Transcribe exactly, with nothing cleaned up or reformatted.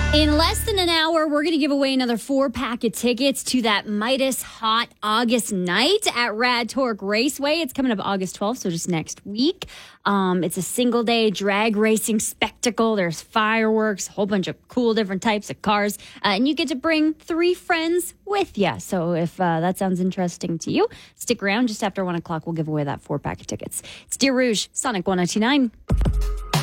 In less than an hour, we're going to give away another four pack of tickets to that Midas Hot August night at Rad Torque Raceway. It's coming up August twelfth, so just next week. Um, it's a single day drag racing spectacle. There's fireworks, a whole bunch of cool different types of cars, uh, and you get to bring three friends with you. So if uh, that sounds interesting to you, stick around. Just after one o'clock, we'll give away that four pack of tickets. It's Dear Rouge, Sonic one oh two nine.